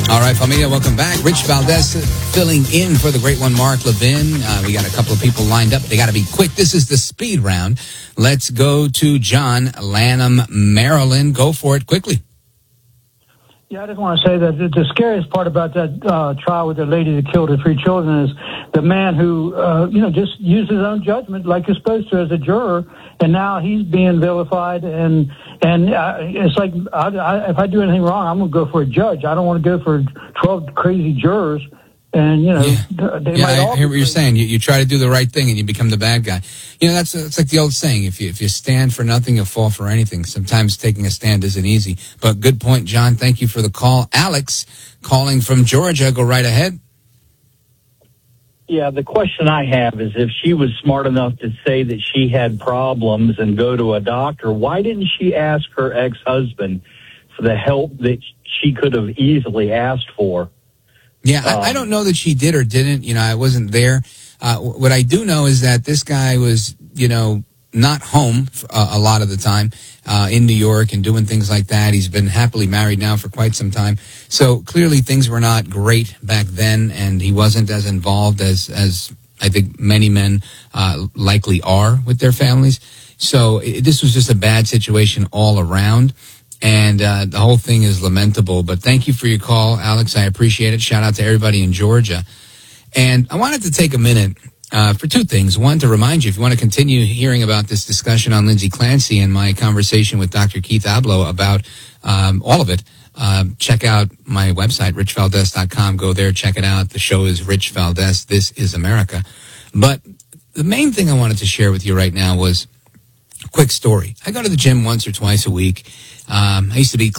All right, familia, welcome back. Rich Valdez filling in for the great one, Mark Levin. We got a couple of people lined up. They got to be quick. This is the speed round. Let's go to John Lanham, Maryland. Go for it quickly. Yeah, I just want to say that the scariest part about that trial with the lady that killed her 3 children is the man who, just used his own judgment like you're supposed to as a juror, and now he's being vilified. And it's like, if I do anything wrong, I'm going to go for a judge. I don't want to go for 12 crazy jurors. And, they might all I hear what you're saying. You try to do the right thing and you become the bad guy. That's like the old saying, if you stand for nothing, you'll fall for anything. Sometimes taking a stand isn't easy. But good point, John. Thank you for the call. Alex, calling from Georgia. Go right ahead. Yeah, the question I have is if she was smart enough to say that she had problems and go to a doctor, why didn't she ask her ex-husband for the help that she could have easily asked for? Yeah, I don't know that she did or didn't. I wasn't there. What I do know is that this guy was, not home a lot of the time in New York and doing things like that. He's been happily married now for quite some time. So clearly things were not great back then, and he wasn't as involved as I think many men likely are with their families. So this was just a bad situation all around. And the whole thing is lamentable. But thank you for your call, Alex. I appreciate it. Shout out to everybody in Georgia. And I wanted to take a minute for 2 things. One, to remind you, if you want to continue hearing about this discussion on Lindsay Clancy and my conversation with Dr. Keith Abloh about all of it, check out my website, richvaldez.com. Go there, check it out. The show is Rich Valdez. This is America. But the main thing I wanted to share with you right now was a quick story. I go to the gym once or twice a week. I used to be